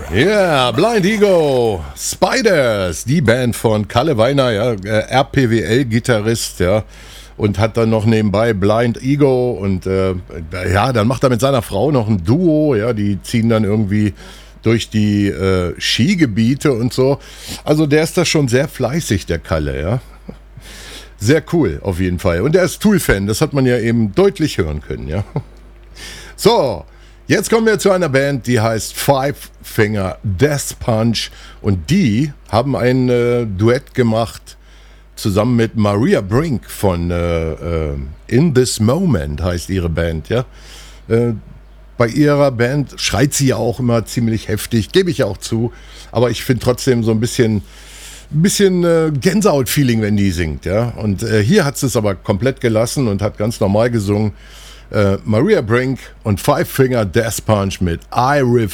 Ja, Blind Ego, Spiders, die Band von Kalle Weiner, ja, RPWL-Gitarrist, ja, und hat dann noch nebenbei Blind Ego und ja, dann macht er mit seiner Frau noch ein Duo, ja, die ziehen dann irgendwie durch die Skigebiete und so. Also der ist da schon sehr fleißig, der Kalle, ja. Sehr cool, auf jeden Fall. Und er ist Tool-Fan, das hat man ja eben deutlich hören können, ja. So, jetzt kommen wir zu einer Band, die heißt Five Finger Death Punch und die haben ein Duett gemacht zusammen mit Maria Brink von In This Moment heißt ihre Band, ja. Bei ihrer Band schreit sie ja auch immer ziemlich heftig, gebe ich ja auch zu, aber ich finde trotzdem so ein bisschen Gänsehaut-Feeling, wenn die singt, ja. Und hier hat sie es aber komplett gelassen und hat ganz normal gesungen. Maria Brink und Five Finger Death Punch mit I